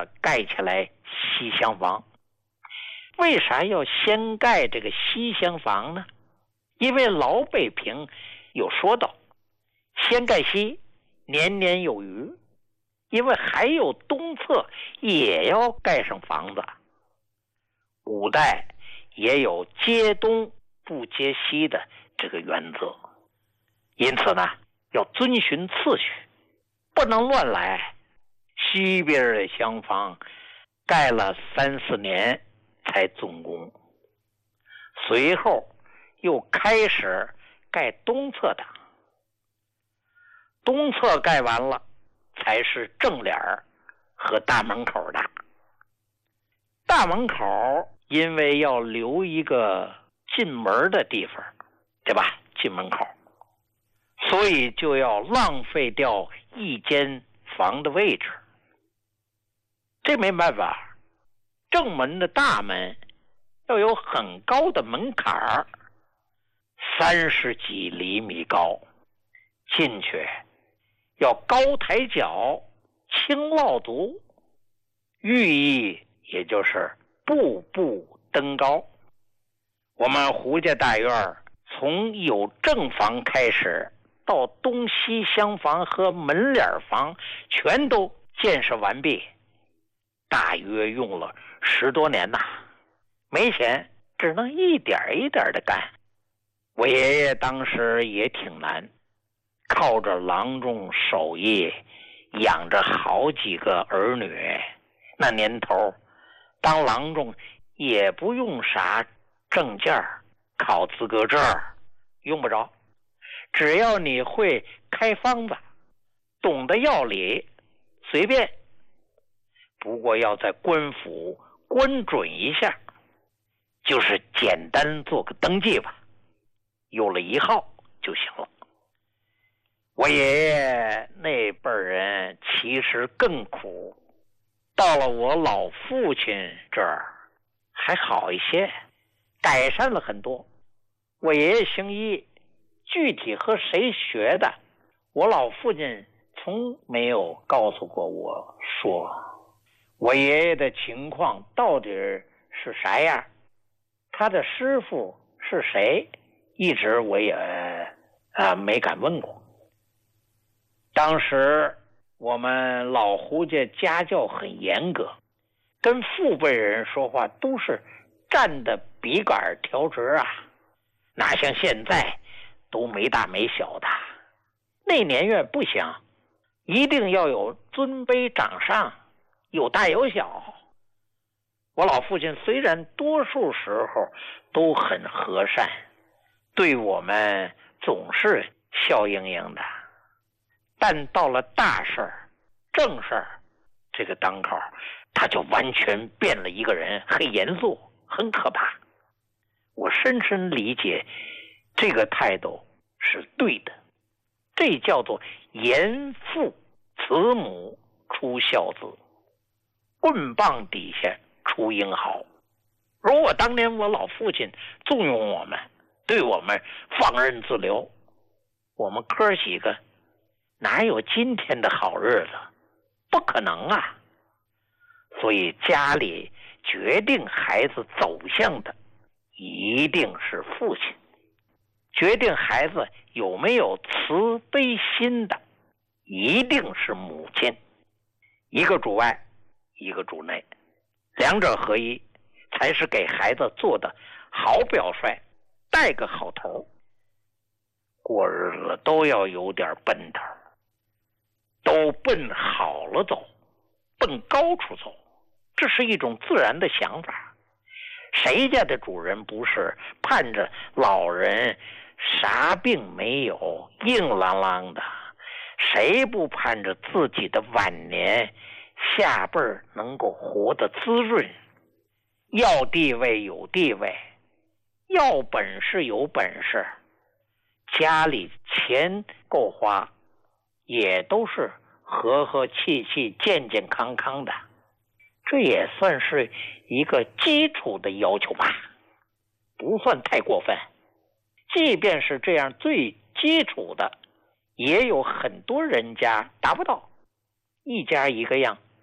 的盖起来西厢房。为啥要先盖这个西厢房呢？因为老北平有说道，先盖西，年年有余。因为还有东侧也要盖上房子。古代也有接东不接西的这个原则，因此呢，要遵循次序，不能乱来。西边的厢房盖了3、4年才竣工，随后又开始盖东侧的，东侧盖完了才是正脸和大门口的。大门口因为要留一个进门的地方，对吧？进门口，所以就要浪费掉一间房的位置。这没办法，正门的大门要有很高的门槛，30几厘米高，进去要高抬脚，轻落足，寓意也就是步步登高。我们胡家大院从有正房开始，到东西厢房和门脸房全都建设完毕，大约用了10多年呐。没钱，只能一点一点的干。我爷爷当时也挺难，靠着郎中手艺养着好几个儿女。那年头当郎中也不用啥证件，考资格证用不着，只要你会开方子，懂得药理，随便。不过要在官府关准一下，就是简单做个登记吧，有了1号就行了。我爷爷那辈人其实更苦，到了我老父亲这儿还好一些，改善了很多。我爷爷姓易，具体和谁学的，我老父亲从没有告诉过我说。我爷爷的情况到底是啥样，他的师傅是谁，一直我也没敢问过。当时我们老胡家家教很严格，跟父辈人说话都是站的笔杆调直啊，哪像现在都没大没小的。那年月不行，一定要有尊卑长上，有大有小。我老父亲虽然多数时候都很和善，对我们总是笑盈盈的，但到了大事儿、正事儿这个当口，他就完全变了一个人，很严肃，很可怕。我深深理解这个态度是对的，这叫做严父慈母出孝子，棍棒底下出英豪。如果当年我老父亲纵容我们，对我们放任自流，我们哥几个哪有今天的好日子？不可能啊！所以家里决定孩子走向的一定是父亲，决定孩子有没有慈悲心的一定是母亲。一个主外，一个主内，两者合一，才是给孩子做的好表率，带个好头。过日子都要有点奔头，都奔好了走，奔高处走，这是一种自然的想法。谁家的主人不是盼着老人啥病没有，硬朗朗的？谁不盼着自己的晚年下辈儿能够活得滋润？要地位有地位，要本事有本事，家里钱够花，也都是和和气气、健健康康的，这也算是一个基础的要求吧，不算太过分。即便是这样最基础的，也有很多人家达不到，一家一个样。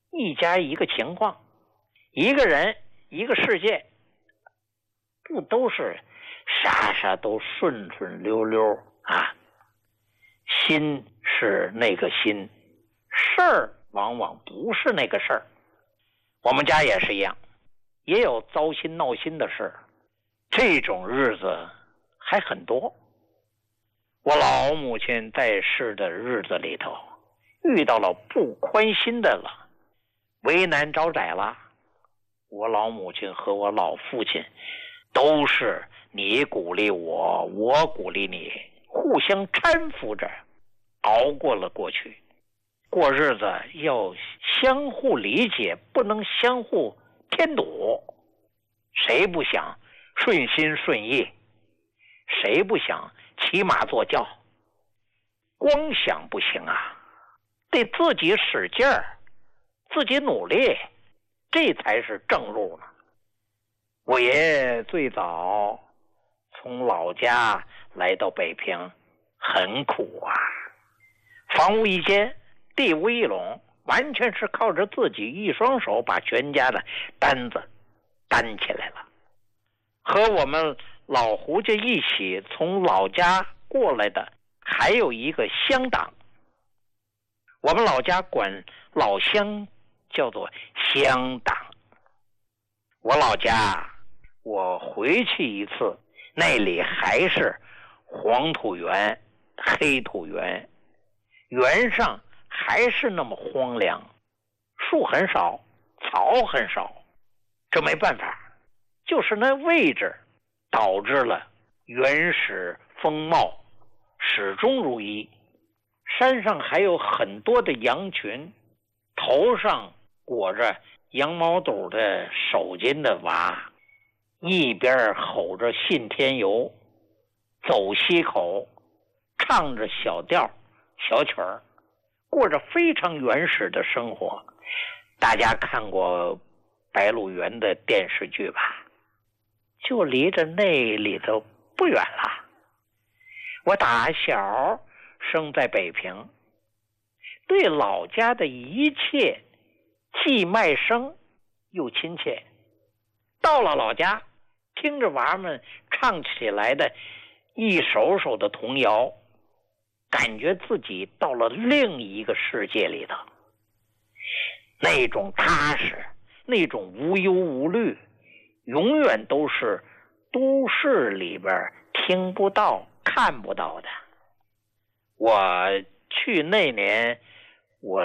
一家一个情况，一个人一个世界，不都是啥啥都顺顺溜溜啊？心是那个心，事儿往往不是那个事儿。我们家也是一样，也有糟心闹心的事，这种日子还很多。我老母亲在世的日子里头，遇到了不宽心的了，为难招窄了，我老母亲和我老父亲都是你鼓励我，我鼓励你，互相搀扶着熬过了过去。过日子要相互理解，不能相互添堵。谁不想顺心顺意？谁不想骑马坐轿？光想不行啊，得自己使劲儿，自己努力，这才是正路呢。我爷爷最早从老家来到北平，很苦啊，房屋一间，地无一垄，完全是靠着自己一双手把全家的担子担起来了。和我们老胡家一起从老家过来的还有一个乡党，我们老家管老乡叫做乡党。我老家我回去一次，那里还是黄土原黑土原，原上还是那么荒凉，树很少，草很少。这没办法，就是那位置导致了原始风貌始终如一。山上还有很多的羊群，头上裹着羊毛肚的手巾的娃，一边吼着信天游，走西口，唱着小调小曲儿，过着非常原始的生活。大家看过《白鹿原》的电视剧吧？就离着那里头不远了。我打小生在北平，对老家的一切既陌生又亲切。到了老家，听着娃们唱起来的一首首的童谣，感觉自己到了另一个世界里头。那种踏实，那种无忧无虑，永远都是都市里边听不到看不到的。我去那年我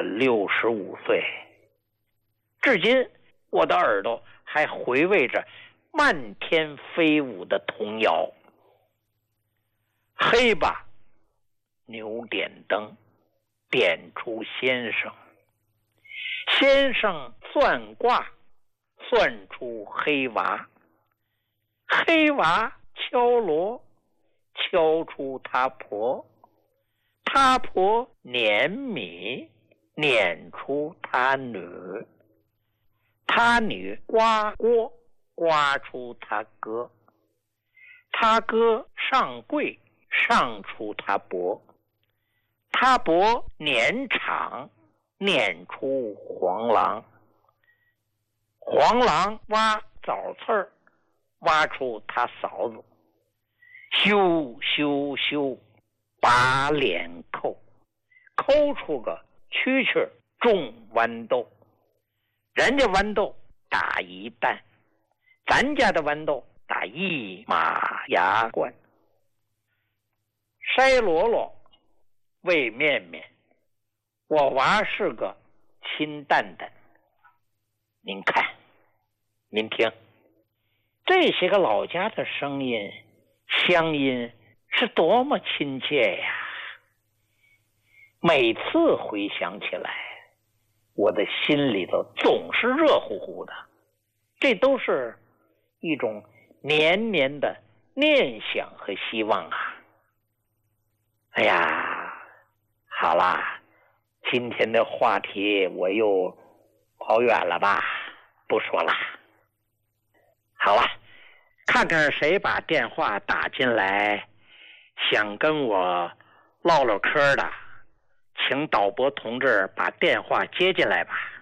65岁，至今我的耳朵还回味着漫天飞舞的童谣。黑吧牛点灯，点出先生，先生算卦，算出黑娃，黑娃敲锣，敲出他婆，他婆碾米，碾出他女，他女刮锅，刮出他哥，他哥上柜，上出他伯，他伯撵场，撵出黄狼，黄狼挖枣刺儿，挖出他嫂子，咻咻咻，把脸扣，抠出个蛐蛐种豌豆。人家豌豆打一担，咱家的豌豆打一马牙罐。筛箩箩，喂面面，我娃是个亲蛋蛋。您看，您听，这些个老家的声音乡音是多么亲切呀！每次回想起来，我的心里头总是热乎乎的。这都是一种年年的念想和希望啊！哎呀，好啦，今天的话题我又跑远了吧，不说了。好了，看看谁把电话打进来，想跟我唠唠嗑的，请导播同志把电话接进来吧。